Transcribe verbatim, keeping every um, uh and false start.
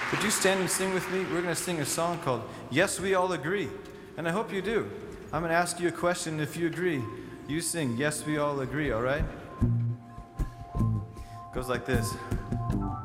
Could you stand and sing with me? We're going to sing a song called Yes, We All Agree. And I hope you do. I'm going to ask you a question. If you agree, you sing Yes, We All Agree, all right? Goes like this.